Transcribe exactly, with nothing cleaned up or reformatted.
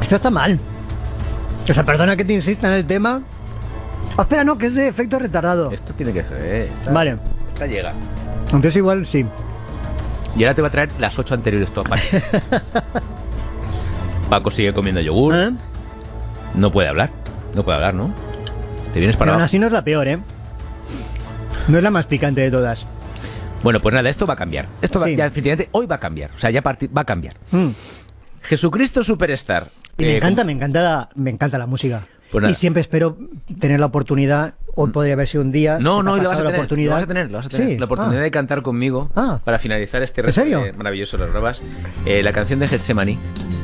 Esto está mal. O sea, perdona que te insista en el tema. Oh, espera, no, que es de efecto retardado. Esto tiene que ser, ¿eh? Esta, Vale. Esta llega. Entonces igual, sí. Y ahora te va a traer las ocho anteriores todas. Paco sigue comiendo yogur. ¿Eh? No puede hablar. No puede hablar, ¿no? Te vienes para Pero aún abajo. así no es la peor, ¿eh? No es la más picante de todas. Bueno, pues nada, esto va a cambiar. Esto va, Sí. ya, definitivamente, hoy va a cambiar. O sea, ya parti- va a cambiar. Mm. Jesucristo Superstar. Y me Eh, encanta, como- me encanta la, me encanta la música. Pues nada. Y siempre espero tener la oportunidad. Hoy podría haber sido un día. No, se me no, ha y lo vas, a pasado la tener, oportunidad. lo vas a tener, lo vas a tener. Sí. La oportunidad Ah. de cantar conmigo Ah. para finalizar este ¿En resto serio? de maravilloso Las Robas. Eh, la canción de Getsemaní.